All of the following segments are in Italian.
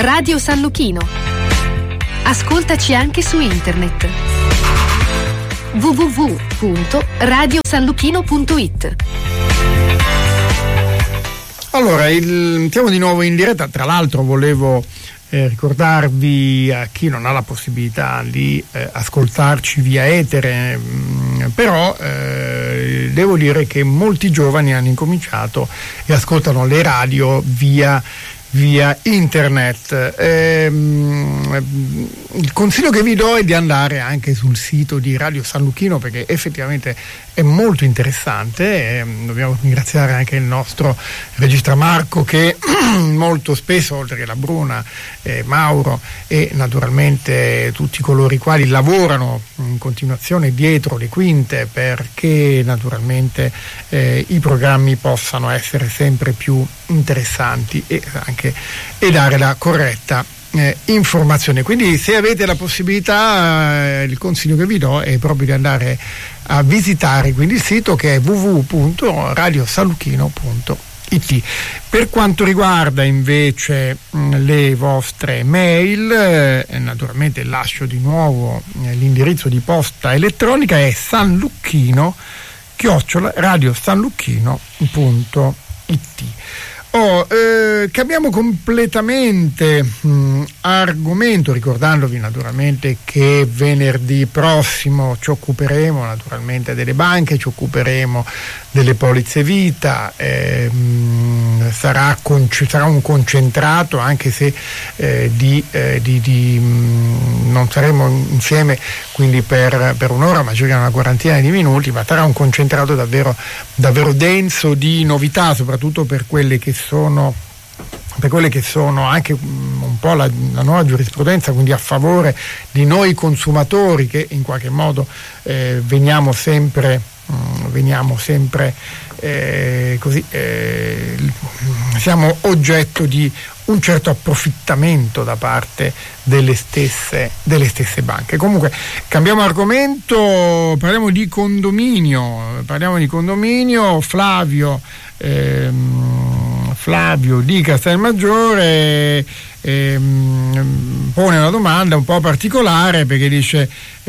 Radio San Luchino. Ascoltaci anche su internet. www.radiosanluchino.it. Allora, siamo di nuovo in diretta. Tra l'altro volevo ricordarvi, a chi non ha la possibilità di ascoltarci via etere, però devo dire che molti giovani hanno incominciato e ascoltano le radio via internet. Il consiglio che vi do è di andare anche sul sito di Radio San Luchino, perché effettivamente è molto interessante. Dobbiamo ringraziare anche il nostro regista Marco, che molto spesso, oltre che la Bruna, Mauro e naturalmente tutti coloro i quali lavorano in continuazione dietro le quinte perché naturalmente i programmi possano essere sempre più interessanti e dare la corretta informazione. Quindi, se avete la possibilità, il consiglio che vi do è proprio di andare a visitare quindi il sito, che è www.radiosanluchino.it. Per quanto riguarda invece le vostre mail, naturalmente lascio di nuovo l'indirizzo di posta elettronica, è sanluchino@radiosanluchino.it. Cambiamo completamente argomento, ricordandovi naturalmente che venerdì prossimo ci occuperemo naturalmente delle banche, ci occuperemo delle polizze vita, sarà un concentrato, anche se non saremo insieme quindi per un'ora, ma circa una quarantina di minuti, ma sarà un concentrato davvero denso di novità, soprattutto per quelle che sono anche un po' la nuova giurisprudenza, quindi a favore di noi consumatori, che in qualche modo veniamo sempre siamo oggetto di un certo approfittamento da parte delle stesse banche. Comunque, cambiamo argomento, parliamo di condominio. Flavio di Castelmaggiore pone una domanda un po' particolare, perché dice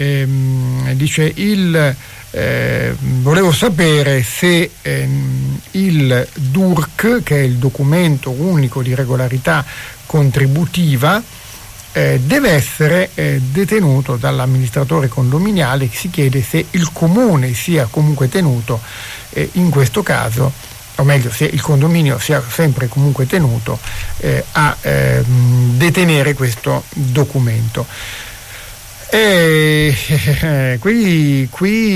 volevo sapere se il DURC, che è il documento unico di regolarità contributiva, deve essere detenuto dall'amministratore condominiale. Si chiede se il comune sia comunque tenuto in questo caso, o meglio, se il condominio sia sempre comunque tenuto a detenere questo documento. Qui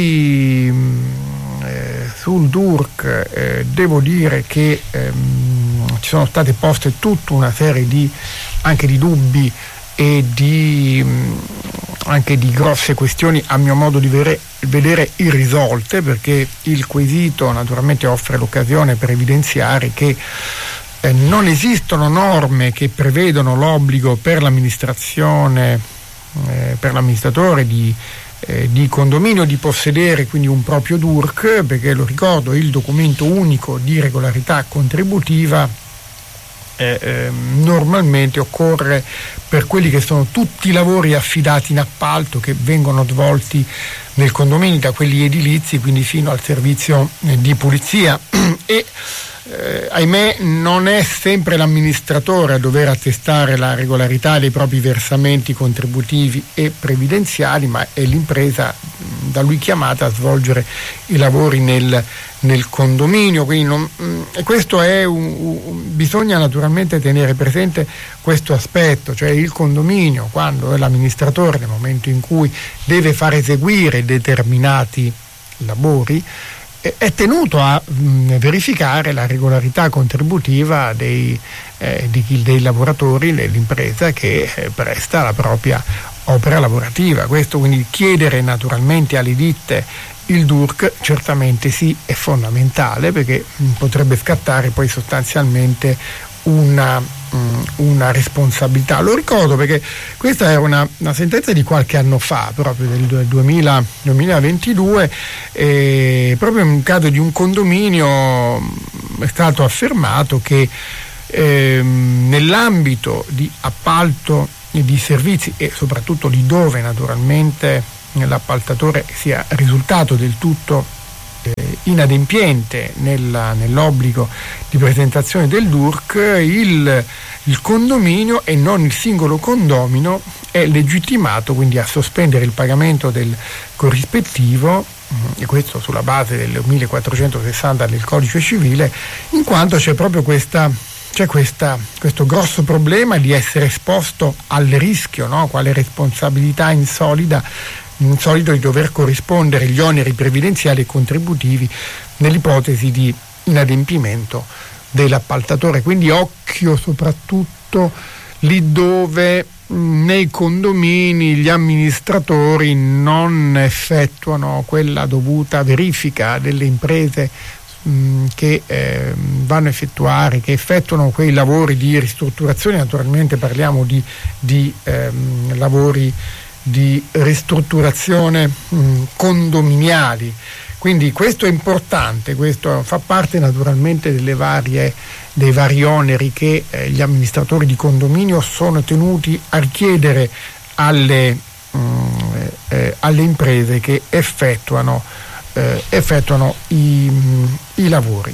sul DURC devo dire che ci sono state poste tutta una serie anche di dubbi e anche di grosse questioni, a mio modo di vedere irrisolte, perché il quesito naturalmente offre l'occasione per evidenziare che non esistono norme che prevedono l'obbligo per l'amministratore di condominio di possedere quindi un proprio DURC, perché, lo ricordo, il documento unico di regolarità contributiva normalmente occorre per quelli che sono tutti i lavori affidati in appalto che vengono svolti nel condominio, da quelli edilizi quindi fino al servizio di pulizia, e ahimè non è sempre l'amministratore a dover attestare la regolarità dei propri versamenti contributivi e previdenziali, ma è l'impresa da lui chiamata a svolgere i lavori nel condominio. Quindi questo è bisogna naturalmente tenere presente questo aspetto, cioè il condominio, quando è l'amministratore, nel momento in cui deve far eseguire determinati lavori, è tenuto a verificare la regolarità contributiva dei lavoratori dell'impresa che presta la propria opera lavorativa. Questo, quindi, chiedere naturalmente alle ditte il DURC certamente sì, è fondamentale, perché potrebbe scattare poi sostanzialmente una responsabilità. Lo ricordo perché questa era una sentenza di qualche anno fa, proprio del 2022, proprio in caso di un condominio è stato affermato che nell'ambito di appalto di servizi e soprattutto lì dove naturalmente l'appaltatore sia risultato del tutto inadempiente nell'obbligo di presentazione del DURC, il condominio e non il singolo condomino è legittimato quindi a sospendere il pagamento del corrispettivo, e questo sulla base del 1460 del codice civile, in quanto c'è proprio questo grosso problema di essere esposto al rischio, no? Quale responsabilità insolito di dover corrispondere gli oneri previdenziali e contributivi nell'ipotesi di inadempimento dell'appaltatore. Quindi occhio soprattutto lì dove nei condomini gli amministratori non effettuano quella dovuta verifica delle imprese che vanno a effettuare, che effettuano quei lavori di ristrutturazione. Naturalmente parliamo di lavori di ristrutturazione condominiali. Quindi questo è importante, questo fa parte naturalmente dei vari oneri che gli amministratori di condominio sono tenuti a richiedere alle imprese che effettuano i lavori.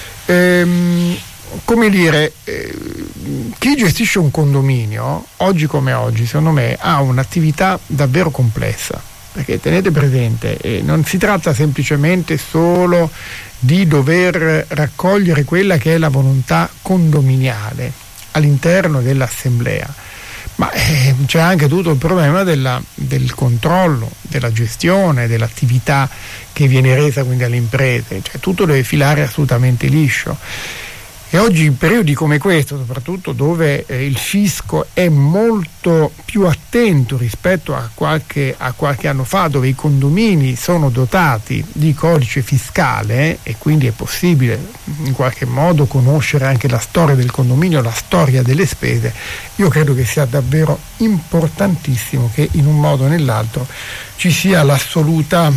Come dire, chi gestisce un condominio, oggi come oggi, secondo me, ha un'attività davvero complessa, perché tenete presente, non si tratta semplicemente solo di dover raccogliere quella che è la volontà condominiale all'interno dell'assemblea, ma c'è anche tutto il problema del controllo, della gestione, dell'attività che viene resa quindi alle imprese, cioè tutto deve filare assolutamente liscio. E oggi in periodi come questo, soprattutto dove il fisco è molto più attento rispetto a qualche anno fa, dove i condomini sono dotati di codice fiscale e quindi è possibile in qualche modo conoscere anche la storia del condominio, la storia delle spese, io credo che sia davvero importantissimo che in un modo o nell'altro ci sia l'assoluta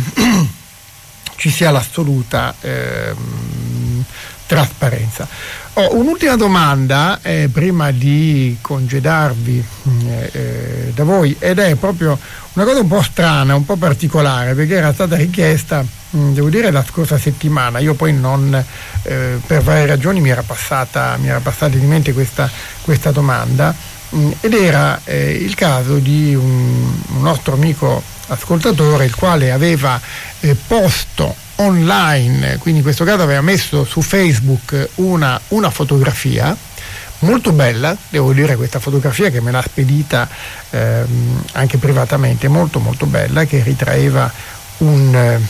trasparenza. Un'ultima domanda prima di congedarvi da voi, ed è proprio una cosa un po' strana, un po' particolare, perché era stata richiesta, devo dire, la scorsa settimana. Io poi non, per varie ragioni mi era passata di mente questa domanda, ed era il caso di un nostro amico ascoltatore, il quale aveva posto online, quindi in questo caso aveva messo su Facebook una fotografia molto bella, devo dire, questa fotografia che me l'ha spedita anche privatamente, molto molto bella, che ritraeva un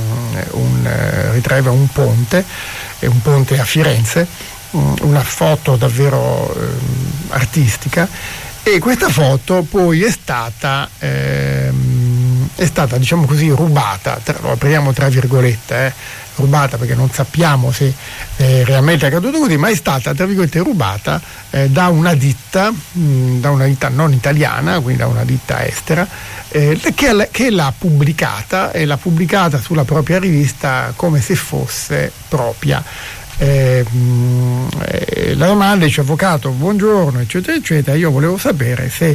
ponte a Firenze, una foto davvero artistica, e questa foto poi è stata diciamo così rubata, lo apriamo tra virgolette, rubata perché non sappiamo se realmente è accaduto così, ma è stata tra virgolette rubata da una ditta non italiana, quindi da una ditta estera, che l'ha pubblicata sulla propria rivista come se fosse propria. La domanda dice: avvocato, buongiorno, eccetera eccetera, io volevo sapere se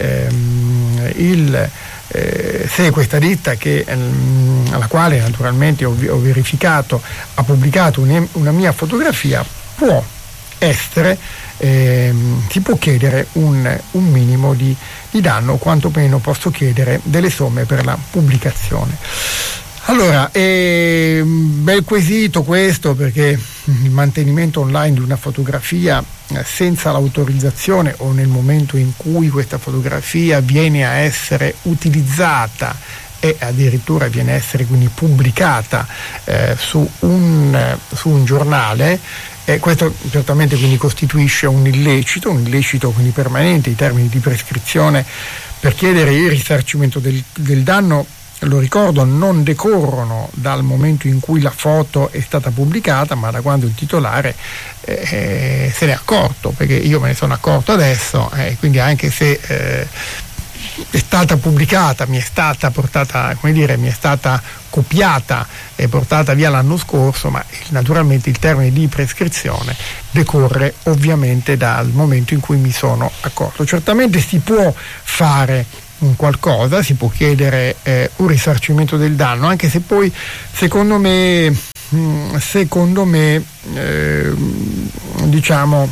questa ditta alla quale naturalmente ho verificato ha pubblicato una mia fotografia può essere, si può chiedere un minimo di danno, o quantomeno posso chiedere delle somme per la pubblicazione. Allora, bel quesito questo, perché il mantenimento online di una fotografia senza l'autorizzazione o nel momento in cui questa fotografia viene a essere utilizzata e addirittura viene a essere quindi pubblicata su un giornale, questo certamente quindi costituisce un illecito quindi permanente. I termini di prescrizione per chiedere il risarcimento del danno, lo ricordo, non decorrono dal momento in cui la foto è stata pubblicata, ma da quando il titolare se ne è accorto, perché io me ne sono accorto adesso, quindi anche se è stata pubblicata, mi è stata portata, mi è stata copiata e portata via l'anno scorso, ma naturalmente il termine di prescrizione decorre ovviamente dal momento in cui mi sono accorto. Certamente si può fare un qualcosa, si può chiedere un risarcimento del danno, anche se poi secondo me diciamo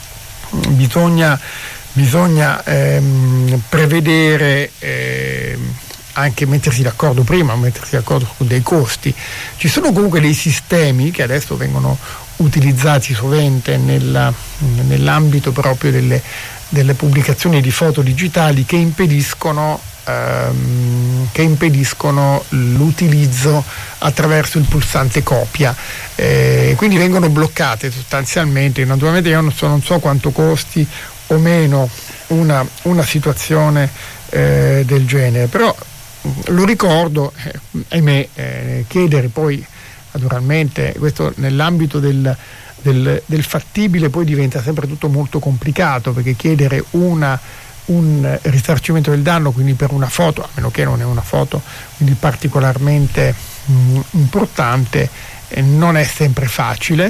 bisogna prevedere, anche mettersi d'accordo prima, mettersi d'accordo su dei costi. Ci sono comunque dei sistemi che adesso vengono utilizzati sovente nell'ambito proprio delle pubblicazioni di foto digitali che impediscono l'utilizzo attraverso il pulsante copia, quindi vengono bloccate sostanzialmente. Naturalmente io non so quanto costi o meno una situazione del genere, però lo ricordo, chiedere poi naturalmente questo nell'ambito del fattibile poi diventa sempre tutto molto complicato, perché chiedere un risarcimento del danno, quindi per una foto, a meno che non è una foto quindi particolarmente importante, non è sempre facile,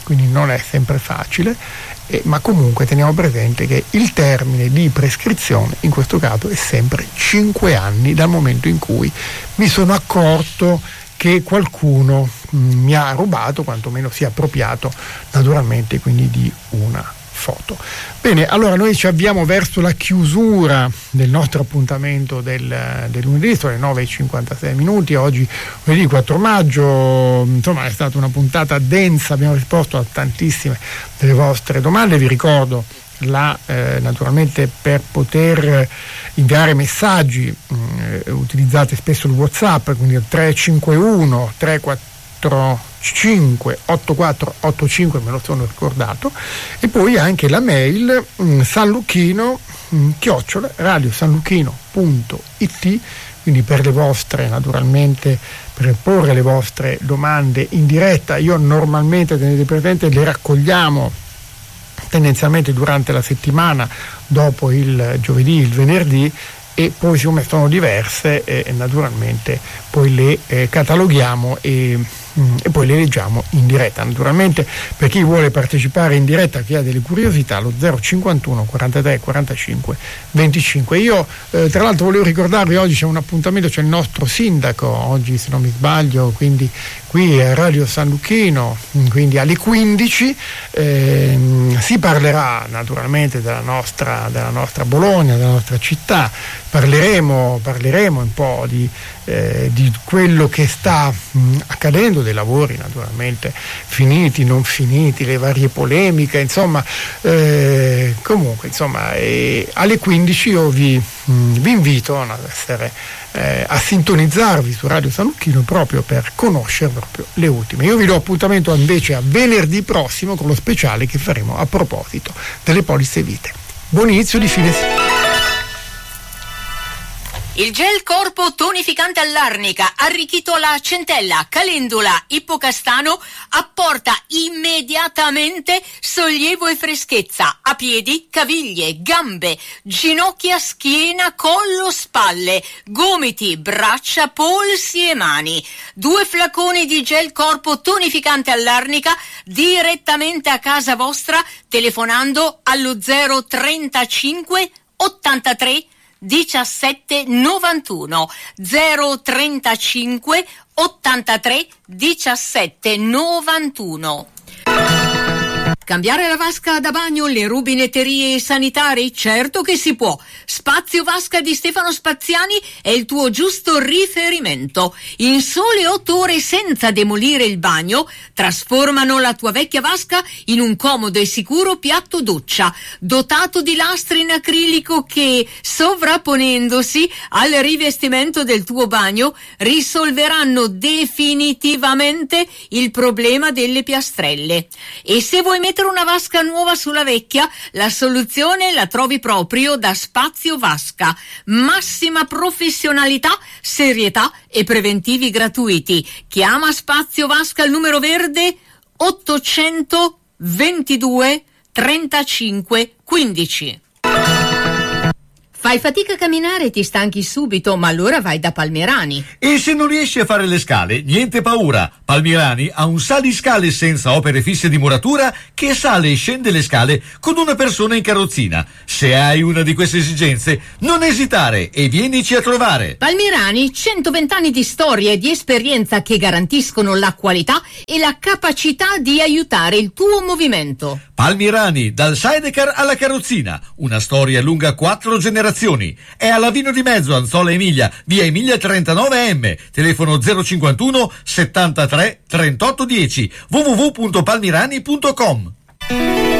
ma comunque teniamo presente che il termine di prescrizione in questo caso è sempre 5 anni dal momento in cui mi sono accorto che qualcuno mi ha rubato, quantomeno si è appropriato naturalmente quindi di una foto. Bene, allora noi ci avviamo verso la chiusura del nostro appuntamento del lunedì, sono le 9:56, oggi lunedì 4 maggio, insomma è stata una puntata densa, abbiamo risposto a tantissime delle vostre domande. Vi ricordo naturalmente per poter inviare messaggi utilizzate spesso il WhatsApp, quindi il 351 345 8485, me lo sono ricordato, e poi anche la mail sanluchino@radiosanluchino.it, quindi per le vostre, naturalmente per porre le vostre domande in diretta. Io normalmente, tenete presente, le raccogliamo tendenzialmente durante la settimana, dopo il giovedì, il venerdì, e poi siccome sono diverse naturalmente poi le cataloghiamo e poi le leggiamo in diretta. Naturalmente per chi vuole partecipare in diretta, chi ha delle curiosità, lo 051 43 45 25. Io tra l'altro volevo ricordarvi, oggi c'è un appuntamento, c'è il nostro sindaco oggi, se non mi sbaglio, quindi qui a Radio San Lucchino, quindi alle 15 si parlerà naturalmente della nostra Bologna, della nostra città. Parleremo un po' di quello che sta accadendo, dei lavori naturalmente finiti, non finiti, le varie polemiche, insomma, comunque insomma alle 15 io vi invito a sintonizzarvi su Radio San Lucchino proprio per conoscere proprio le ultime. Io vi do appuntamento invece a venerdì prossimo con lo speciale che faremo a proposito delle polizze vite. Buon inizio di fine settimana. Il gel corpo tonificante all'arnica, arricchito alla centella, calendula, ippocastano, apporta immediatamente sollievo e freschezza a piedi, caviglie, gambe, ginocchia, schiena, collo, spalle, gomiti, braccia, polsi e mani. 2 flaconi di gel corpo tonificante all'arnica direttamente a casa vostra telefonando allo 035 83 17 91 035 83 17 91. Cambiare la vasca da bagno, le rubinetterie sanitarie? Certo che si può. Spazio Vasca di Stefano Spaziani è il tuo giusto riferimento. In sole 8 ore, senza demolire il bagno, trasformano la tua vecchia vasca in un comodo e sicuro piatto doccia, dotato di lastre in acrilico che, sovrapponendosi al rivestimento del tuo bagno, risolveranno definitivamente il problema delle piastrelle. E se vuoi mettere una vasca nuova sulla vecchia, la soluzione la trovi proprio da Spazio Vasca. Massima professionalità, serietà e preventivi gratuiti. Chiama Spazio Vasca al numero verde 822 35 15. Fai fatica a camminare e ti stanchi subito, ma allora vai da Palmirani. E se non riesci a fare le scale, niente paura. Palmirani ha un saliscale senza opere fisse di muratura che sale e scende le scale con una persona in carrozzina. Se hai una di queste esigenze, non esitare e vienici a trovare. Palmirani, 120 anni di storia e di esperienza che garantiscono la qualità e la capacità di aiutare il tuo movimento. Palmirani, dal sidecar alla carrozzina, una storia lunga 4 generazioni. È alla Vino di Mezzo, Anzola Emilia, via Emilia 39M, telefono 051 73 38 10, www.palmirani.com.